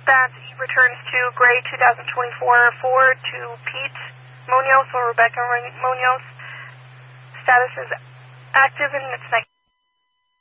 that returns to gray 2024 Ford to Pete Munoz or Rebecca Munoz. Status is active and it's